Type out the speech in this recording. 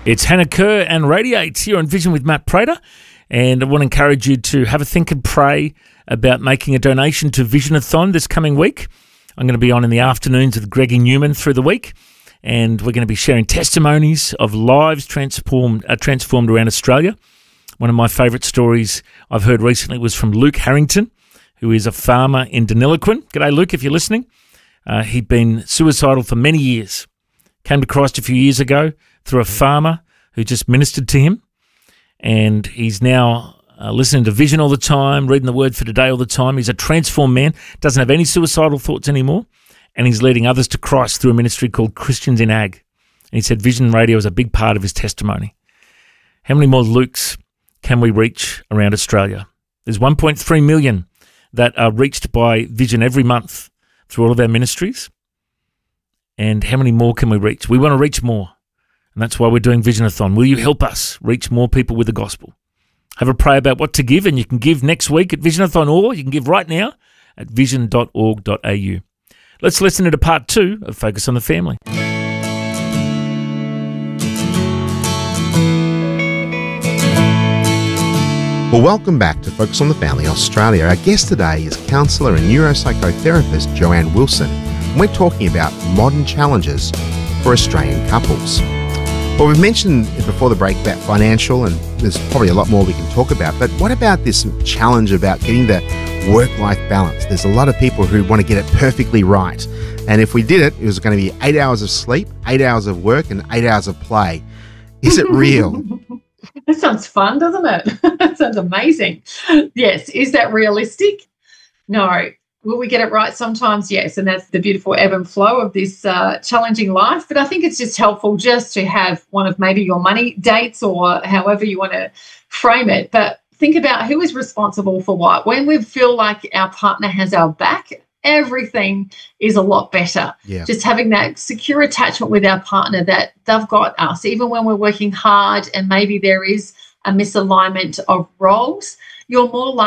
It's Hannah Kerr and Radiate here on Vision with Matt Prater, and I want to encourage you to have a think and pray about making a donation to Visionathon this coming week. I'm going to be on in the afternoons with Greggy Newman through the week, and we're going to be sharing testimonies of lives transformed around Australia. One of my favourite stories I've heard recently was from Luke Harrington, who is a farmer in Deniliquin. G'day, Luke, if you're listening. He'd been suicidal for many years. Came to Christ a few years ago through a farmer who just ministered to him, and he's now listening to Vision all the time, reading the Word for Today all the time. He's a transformed man, doesn't have any suicidal thoughts anymore, and he's leading others to Christ through a ministry called Christians in Ag. And he said Vision Radio is a big part of his testimony. How many more Lukes can we reach around Australia? There's 1.3 million that are reached by Vision every month through all of our ministries. And how many more can we reach? We want to reach more. And that's why we're doing Visionathon. Will you help us reach more people with the gospel? Have a pray about what to give, and you can give next week at Visionathon, or you can give right now at vision.org.au. Let's listen to part 2 of Focus on the Family. Well, welcome back to Focus on the Family Australia. Our guest today is counsellor and neuropsychotherapist Joanne Wilson. And we're talking about modern challenges for Australian couples. Well, we've mentioned before the break about financial, and there's probably a lot more we can talk about, but what about this challenge about getting the work-life balance? There's a lot of people who want to get it perfectly right. And if we did it, it was going to be 8 hours of sleep, 8 hours of work, and 8 hours of play. Is it real? That sounds fun, doesn't it? That sounds amazing. Yes. Is that realistic? No. Will we get it right sometimes? Yes. And that's the beautiful ebb and flow of this challenging life. But I think it's just helpful just to have one of maybe your money dates, or however you want to frame it. But think about who is responsible for what. When we feel like our partner has our back, everything is a lot better. Yeah. Just having that secure attachment with our partner that they've got us, even when we're working hard and maybe there is a misalignment of roles, you're more likely